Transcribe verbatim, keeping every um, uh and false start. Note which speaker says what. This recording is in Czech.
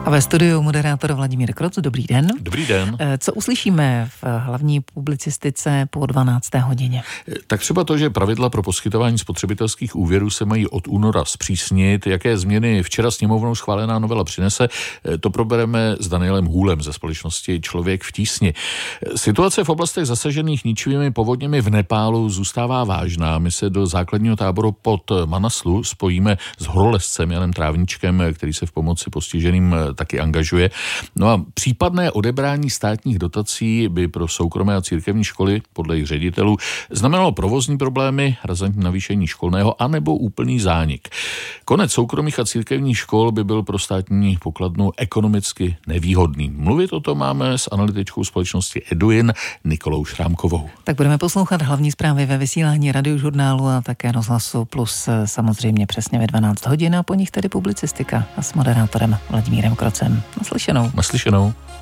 Speaker 1: A ve studiu moderátor Vladimír Kroc. Dobrý den.
Speaker 2: Dobrý den.
Speaker 1: Co uslyšíme v hlavní publicistice po dvanácté hodině?
Speaker 2: Tak třeba to, že pravidla pro poskytování spotřebitelských úvěrů se mají od února zpřísnit. Jaké změny včera sněmovnou schválená novela přinese, to probereme s Danielem Hůlem ze společnosti Člověk v tísni. Situace v oblastech zasažených ničivými povodněmi v Nepálu zůstává vážná. My se do základního táboru pod Manaslu spojíme s horolezcem Janem Trávničkem, který se v pomoci postiženým taky angažuje. No a případné odebrání státních dotací by pro soukromé a církevní školy podle jejich ředitelů znamenalo provozní problémy, razantní navýšení školného anebo úplný zánik. Konec soukromých a církevních škol by byl pro státní pokladnu ekonomicky nevýhodný. Mluvit o tom máme s analytičkou společnosti Eduin Nikolou Šrámkovou.
Speaker 1: Tak budeme poslouchat hlavní zprávy ve vysílání Radiožurnálu a také Rozhlasu Plus samozřejmě přesně ve dvanáct hodin a po nich tedy publicistika a s moderátorem Vladimírem Krocem. Naslyšenou.
Speaker 2: Naslyšenou.